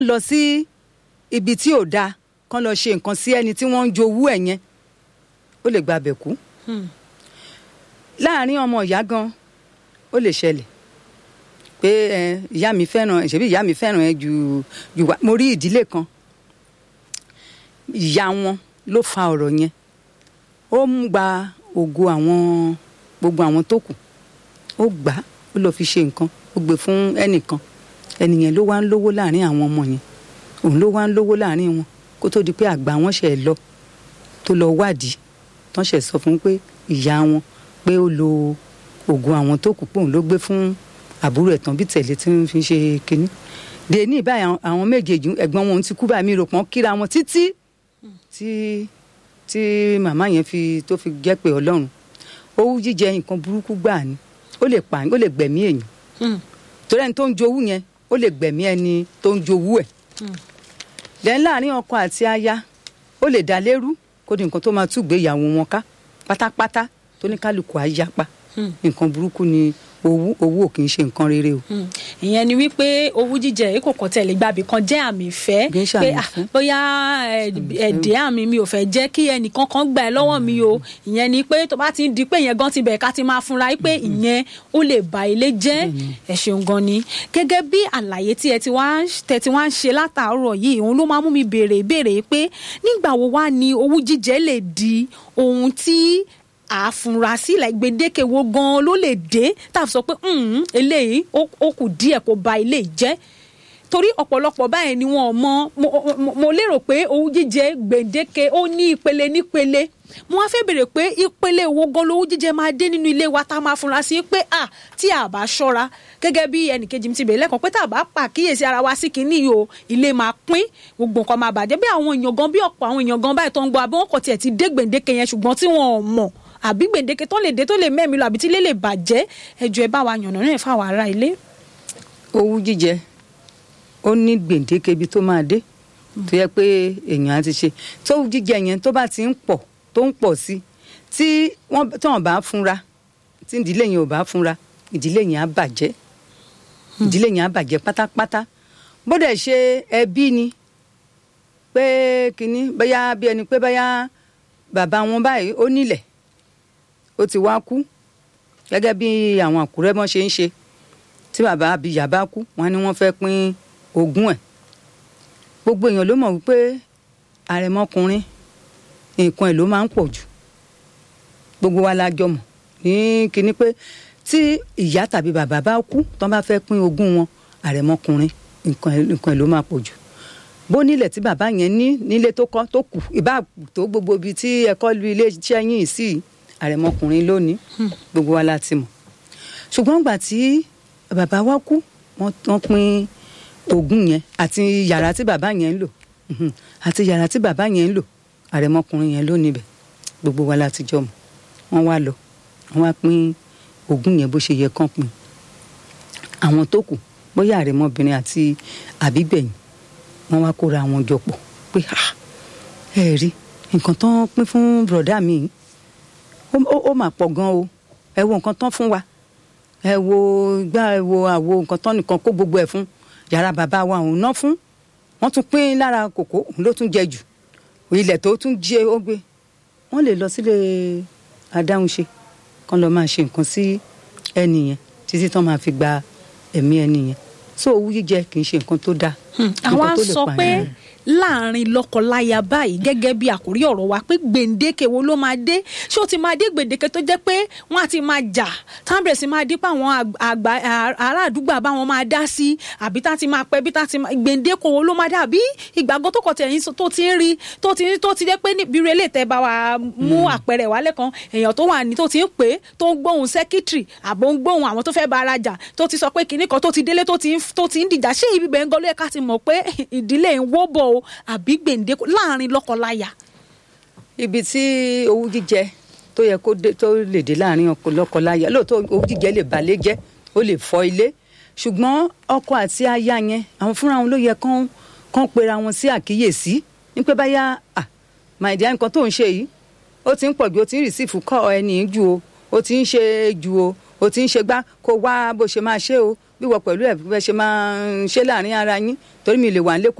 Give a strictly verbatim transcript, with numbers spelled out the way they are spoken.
lọ sí ibi tí ò dáa kán lọ ṣe nǹkan sí ẹni tí wọ́n ń jowú ẹ̀ yẹn ó lè gba abẹ̀ kú. láàárín ọmọ ìyá gan ó lè ṣẹlẹ̀ pé ẹ ìyá mi fẹ́ràn ẹ ṣebí ìyá mi fẹ́ràn ẹ ju ju wa. mo rí ìdílé kan ìyá wọn ló fa ọ̀rọ̀ yẹn ó ń gba ògo àwọn gbogbo àwọn tó kù ó gbà á ó lọ fi ṣe nǹkan ó gbé fún ẹnìkan ẹnìyẹn ló wá ń lówó láàrin àwọn ọmọ yẹn òun ló wá ń lówó láàrin wọn kó tó di pé àgbà wọn ṣe lọ tó lọ wádìí tán ṣe sọ fún pé ìyá wọn pé ó lo ògo àwọn tó kù pé òun ló gbé fún àbúrò ẹ̀tàn bí tẹ̀lé tí wọ́n fi ṣe kínní dè ní ìbáyà àwọn méjèèjì ẹ̀gbọ́n wọn ti kú báyìí mi rò pọ́n kíra wọn títí tí tí màmá yẹn fi tó fi jẹ́ pé ọlọ́run owú jíjẹ nǹkan burúkú gbà ní ó lè pa ó lè gbẹ̀mí èèyàn torí ẹni tó ń jowú yẹn ó lè gbẹ̀mí ẹni tó ń jowú ẹ̀ lẹ́yìn láàrin ọkọ àti aya ó lè dá lérú kó di nǹkan tó máa túgbé ìyàwó wọn ká pátápátá tó ní kálukú àyapa nǹkan burúkú ni owú owú ò kì í ṣe nǹkan rere o. ìyẹn ni wípé owú jíjẹ èyí kò kàn tẹ̀lé gbàbí kan jẹ́ àmì ìfẹ́ pé bóyá ẹ̀dẹ́ àmì mi ò fẹ́ jẹ́ kí ẹnìkan kan gbà ẹ́ lọ́wọ́ mi o ìyẹn ni pé tó bá ti di pé ìyẹn gan ti bẹ̀ẹ̀ ká ti máa fúnra pé ìyẹn ó lè ba ilé jẹ́ ẹ ṣeun gan ni. gẹ́gẹ́ bí àlàyé tí ẹ ti wá tẹ ti wá ń ṣe látàárọ̀ yìí òun ló máa mú mi béèrè ìbéèrè pé nígbà wo wá ni owú jíjẹ lè di ohun tí àfúnrasí like gbèdéke wo gan ló lè dé tá a sọ pé eléyìí ó kù díẹ̀ kó ba ilé jẹ́ torí ọ̀pọ̀lọpọ̀ báyìí ni wọ́n mọ̀ mo lérò pé owú jíjẹ gbèdéke ó ní ìpele nípele mo wá fẹ́ bèrè pé ìpele wo gan lówú jíjẹ máa dé nínú ilé wa tá a máa fúnra sí pé à tí a bá ṣọ́ra gẹ́gẹ́ bí ẹnìkejì mi ti bèrè lẹ́kọ̀ọ́ pé tá a bá pàkíyèsí ara wa sí kinní o ilé máa pín gbogbo nǹkan máa bàjẹ́ bí àwọn èèyàn gan bí ọ̀pọ̀ àwọn èèyàn gan báyìí tó ń gbọ́ àbí wọn kò tiẹ̀ ti dé gbèdéke yẹn ṣùgbọ́n tí wọn ò mọ̀ àbí gbèdéke tó lè dé tó lè mẹ́mi lọ àbí tí ilé lè bàjẹ́ ẹjọ́ ẹ bá wa yànnà náà fáwọn ará ilé. owú jíjẹ ó ní gbèdéke ibi tó máa dé tó yẹ pé èèyàn á ti ṣe tó owú jíjẹ yẹn tó bá ti ń pọ̀ tó ń pọ̀ sí tí wọ́n tí wọ́n bá fúnra tí ìdílé yẹn ò bá fúnra ìdílé yẹn á bàjẹ́ ìdílé yẹn á bàjẹ́ pátápátá bó dẹ̀ ṣe ẹbí ni pé kínní bóyá bí ẹni pé bóyá bàbá wọn báyìí ó nílẹ̀ ó ti wá kú gẹ́gẹ́ bí àwọn Àkúrẹ́ mọ́ ṣe ń ṣe tí bàbá abiyà bá kú wọn ni wọ́n fẹ́ pín ogún ẹ̀ gbogbo èèyàn ló mọ̀ wípé àrẹ̀mọkùnrin nǹkan ẹ̀ ló máa ń pọ̀ jù gbogbo wa la jọ mọ̀ ní kinní pé tí ìyá tàbí bàbá bá kú tó bá fẹ́ pín ogún wọn àrẹ̀mọkùnrin nǹkan ẹ̀ ló máa pọ̀ jù bó nílẹ̀ tí bàbá yẹn ní nílé tó kọ́ tó kù ìbá tó gbogbo ibi tí ẹ̀kọ́ lu ilé iṣẹ́ yìí sí àrẹ̀mọkùnrin lónìí gbogbo wa la ti mọ̀ ṣùgbọ́n gbà tí bàbá wa kú wọ́n pín ogún yẹn àti yàrá tí bàbá yẹn ń lò àti yàrá tí bàbá yẹn ń lò àrẹ̀mọkùnrin yẹn ló níbẹ̀ gbogbo wa la ti jọ mọ̀ wọ́n wá lọ wọ́n wá pín ogún yẹn bó ṣe yẹ kán pín àwọn tó kù bóyá àrẹ̀mọbìnrin àti àbígbẹ̀yìn wọ́n wá kóra wọn jọ pọ̀ pé ẹ rí nǹkan tán pín fún bùrọ̀dá mi ó mà pọ̀ gan o ẹ wo nǹkan tán fún wa ẹ wo gbá ẹ wo àwo nǹkan tán nìkan kó gbogbo ẹ̀ fún yàrá bàbá wa òun ná fún wọ́n tún pín lára kòkó òun ló tún jẹ jù ilẹ̀ tó tún jẹ ó gbé wọ́n lè lọ sílé adáhunṣe kán lọ máa ṣe nǹkan sí ẹni yẹn títí tán máa fi gba ẹ̀mí ẹni yẹn so owú jíjẹ kì í ṣe nǹkan tó dáa. àwọn á sọ pé láàrin lọ́kọláya báyìí gẹ́gẹ́ bí àkórí ọ̀rọ̀ wa pé gbèǹdéke wo ló máa dé ṣé ó ti máa dé gbèǹdéke tó jẹ́ pé wọ́n á ti máa jà tábìlẹ̀ sí máa dé pé àwọn àgbà ará àdúgbò àbáwọn máa dá sí àbí tá ti máa pẹ́ bí tá ti máa gbèǹdéke wo ló máa dé àbí ìgbàgbọ́ tó kọ̀ tẹ̀yìn tó ti ń rí tó ti tó ti jẹ́ pé níbi relé tẹ́ bá wa mú àpẹẹrẹ wálé kan èèyàn tó wà ní tó ti ń pè tó ń gbóhùn sẹ́kítírì àbò ń gbóhùn àwọn tó fẹ́ bá ara jà tó ti sọ pé kinní kan tó ti délé tó ti ń dìjà ṣé ibi bẹ́ẹ̀ ń gọ́lé ká ti mọ̀ pé ìdílé ń wó bọ̀ o àbí gbèǹdéke láàrin lọ́kọláya. ibi tí owú jíjẹ tó yẹ kó tó lè dé láàrin lọ́kọláya lóòótọ́ owú jíjẹ lè balẹ̀ jẹ́ ó lè fọ́ ilé ṣùgbọ́n ọkọ àti aya yẹn àwọn fúnra wọn ló yẹ kán kán pera wọn sí àkíyèsí ní pé báyà à màìdíà nǹkan tó ń ṣe yìí ó ti ń pọ̀ ju ó ti ń rìsífù kọ́ ẹni ju o ó ti ń ṣe ju o ó ti ń ṣe gbá kó wá bó ṣe máa ṣe o bí wọ́n pẹ̀lú ẹ̀ bí wọ́n ṣe máa ń ṣe láàrin ara yín torí mi lè wà nílé